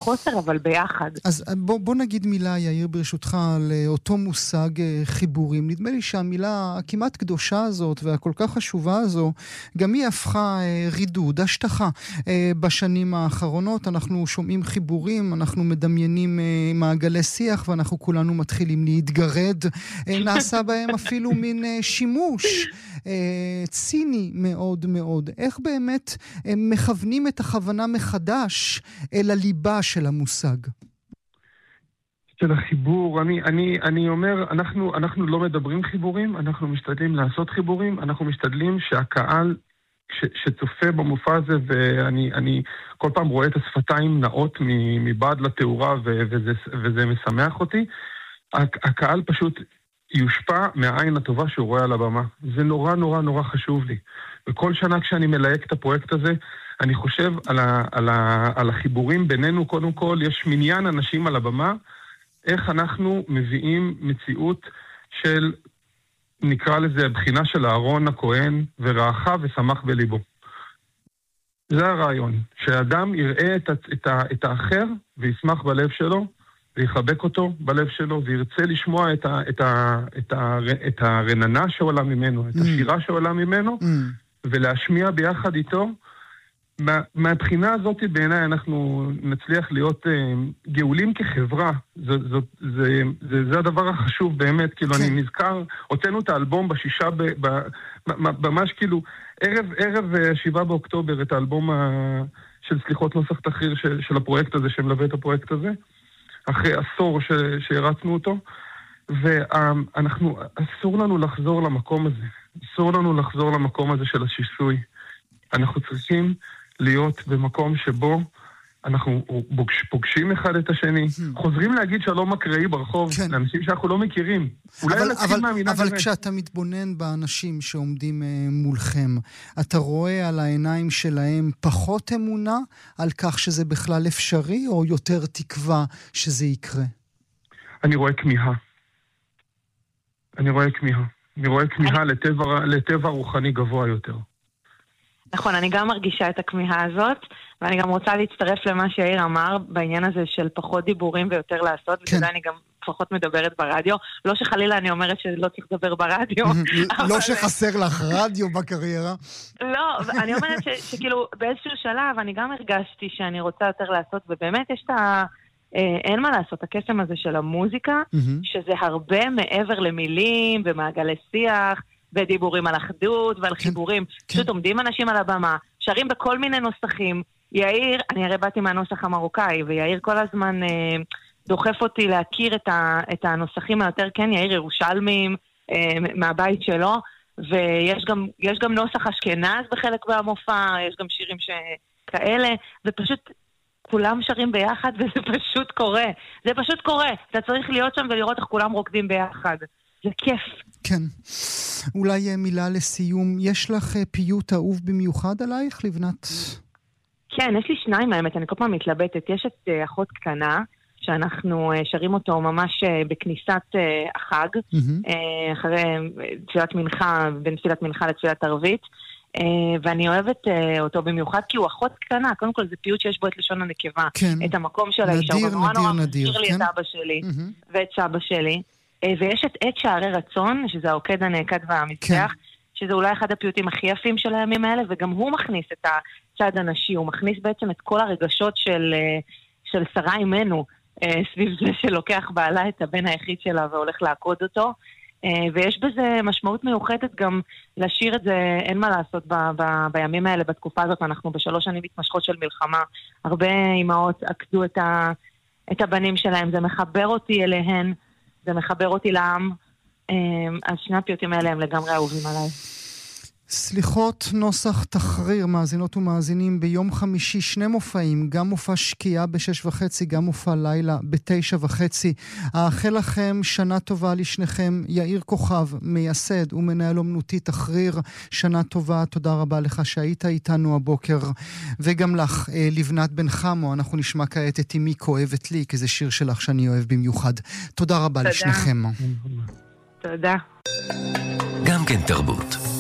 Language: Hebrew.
בחוסר, אבל ביחד. אז בוא נגיד מילה, יאיר, ברשותך, על אותו מושג חיבורים. נדמה לי שהמילה הכמעט קדושה הזאת והכל כך חשובה הזו, גם היא הפכה רידוד, השטחה. בשנים האחרונות אנחנו שומעים חיבורים, אנחנו מדמיינים מעגלי שיח, ואנחנו כולנו מתחילים להתגרד. נעשה בהם אפילו מין שימוש ציני מאוד מאוד. איך באמת מכוונים את הכוונה מחדש אל הליבה של המושג? של החיבור, אני אומר, אנחנו לא מדברים חיבורים, אנחנו משתדלים לעשות חיבורים, אנחנו משתדלים שהקהל שצופה במופע הזה, ואני כל פעם רואה את השפתיים נאות מבעד לתאורה, וזה משמח אותי, הקהל פשוט יושפע מהעין הטובה שהוא רואה על הבמה. זה נורא נורא נורא חשוב לי. וכל שנה כשאני מלהק את הפרויקט הזה, אני חושב על החיבורים בינינו. קודם כל, יש מניין אנשים על הבמה, איך אנחנו מביאים מציאות של, נקרא לזה, הבחינה של אהרון הכהן, ורעך ושמח בליבו. זה הרעיון, שהאדם יראה את האחר וישמח בלב שלו, ויחבק אותו בלב שלו, וירצה לשמוע את הרננה שעולה ממנו, את השירה שעולה ממנו, ולהשמיע ביחד איתו. מהבחינה הזאת בעיניי אנחנו נצליח להיות גאולים כחברה. זה הדבר החשוב באמת. כאילו אני נזכר, הוצאנו את האלבום בשישה, ממש כאילו, ערב 7 באוקטובר, את האלבום של סליחות נוסח תחריר של הפרויקט הזה, שמלווה את הפרויקט הזה, אחרי עשור שהרצנו אותו, ואנחנו, אסור לנו לחזור למקום הזה. אסור לנו לחזור למקום הזה של השיסוי. אנחנו צריכים להיות במקום שבו אנחנו פוגשים אחד את השני, חוזרים להגיד שלום אקראי ברחוב, לאנשים שאנחנו לא מכירים. אבל כשאתה מתבונן באנשים שעומדים מולכם, אתה רואה על העיניים שלהם פחות אמונה על כך שזה בכלל אפשרי, או יותר תקווה שזה יקרה? אני רואה כמיהה. אני רואה כמיהה לטבע רוחני גבוה יותר. נכון, אני גם מרגישה את הכמיהה הזאת, ואני גם רוצה להצטרף למה שיאיר אמר בעניין הזה של פחות דיבורים ויותר לעשות, וכדי אני גם פחות מדברת ברדיו. לא שחלילה אני אומרת שלא צריך לדבר ברדיו. לא שחסר לך רדיו בקריירה. לא, אני אומרת שכאילו באיזשהו שלב אני גם הרגשתי שאני רוצה יותר לעשות, ובאמת יש את אין מה לעשות, הקסם הזה של המוזיקה, שזה הרבה מעבר למילים ומעגלי שיח, ודיבורים על אחדות ועל חיבורים. פשוט עומדים אנשים על הבמה, שרים בכל מיני נוסחים. יאיר, אני הרי באתי מהנוסח המרוקאי, ויאיר כל הזמן דוחף אותי להכיר את הנוסחים היותר, יאיר ירושלמים מהבית שלו, ויש גם נוסח אשכנז בחלק מהמופע, יש גם שירים שכאלה, ופשוט כולם שרים ביחד, וזה פשוט קורה. זה פשוט קורה. אתה צריך להיות שם ולראות איך כולם רוקדים ביחד. זה כיף. כן. אולי מילה לסיום. יש לך פיוט אהוב במיוחד עלייך, לבנת? כן, יש לי 2 האמת. אני כל פעם מתלבטת. יש את אחות קטנה, שאנחנו שרים אותו ממש בכניסת החג, אחרי תפילת מנחה, בין תפילת מנחה לתפילת ערבית. ואני אוהבת אותו במיוחד, כי הוא אחות קטנה. קודם כל זה פיוט שיש בו את לשון הנקבה, את המקום של האישה. נדיר. שיר לי את אבא שלי ואת סבא שלי. ויש את עת שערי רצון, שזה העוקד הנעקד והמצח, שזה אולי אחד הפיוטים הכי יפים של הימים האלה, וגם הוא מכניס את הצד הנשי, הוא מכניס בעצם את כל הרגשות של שרה אימנו, סביב זה שלוקח בעלה את הבן היחיד שלה והולך לעקוד אותו, ויש בזה משמעות מיוחדת גם לשיר את זה, אין מה לעשות בימים האלה, בתקופה הזאת, אנחנו ב3 שנים מתמשכות של מלחמה, הרבה אמהות עקדו את הבנים שלהם, זה מחבר אותי אליהן, זה מחבר אותי לעם, אז שני הפיוטים האלה הם לגמרי אהובים עליי. סליחות נוסח תחריר, מאזינות ומאזינים, ביום חמישי 2 מופעים, גם מופע שקיעה ב6:30, גם מופע לילה ב9:30. אאחל לכם שנה טובה לשניכם. יאיר כוכב, מייסד ומנהל אומנותי תחריר, שנה טובה, תודה רבה לך שהיית איתנו הבוקר, וגם לך, לבנת בן חמו. אנחנו נשמע כעת את אמי כואבת לי, כי זה שיר שלך שאני אוהב במיוחד. תודה רבה לשניכם. תודה. גם כן תרבות.